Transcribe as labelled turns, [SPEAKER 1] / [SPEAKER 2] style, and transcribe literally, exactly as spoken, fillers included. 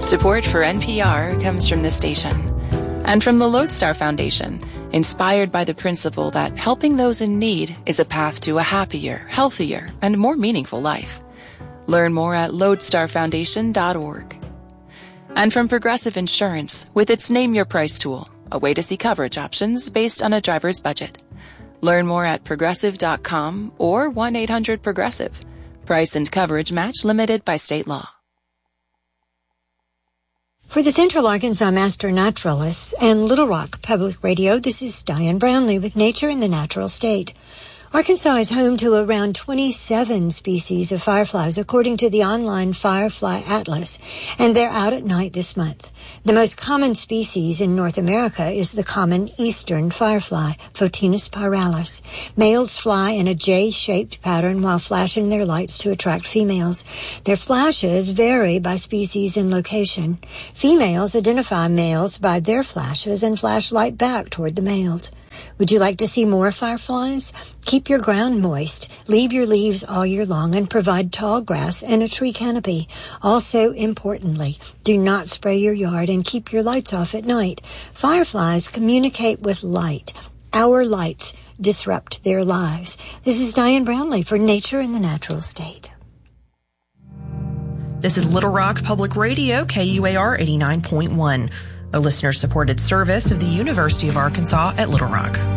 [SPEAKER 1] Support for N P R comes from this station and from the Lodestar Foundation, inspired by the principle that helping those in need is a path to a happier, healthier, and more meaningful life. Learn more at lodestar foundation dot org. And from Progressive Insurance with its Name Your Price tool, a way to see coverage options based on a driver's budget. Learn more at progressive dot com or one eight hundred progressive. Price and coverage match limited by state law.
[SPEAKER 2] For the Central Arkansas Master Naturalists and Little Rock Public Radio, this is Diane Brownlee with Nature in the Natural State. Arkansas is home to around twenty-seven species of fireflies, according to the online Firefly Atlas, and they're out at night this month. The most common species in North America is the common eastern firefly, Photinus pyralis. Males fly in a J-shaped pattern while flashing their lights to attract females. Their flashes vary by species and location. Females identify males by their flashes and flash light back toward the males. Would you like to see more fireflies? Keep your ground moist, leave your leaves all year long, and provide tall grass and a tree canopy. Also, importantly, do not spray your yard and keep your lights off at night. Fireflies communicate with light. Our lights disrupt their lives. This is Diane Brownlee for Nature in the Natural State.
[SPEAKER 3] This is Little Rock Public Radio, K U A R eighty-nine point one. A listener-supported service of the University of Arkansas at Little Rock.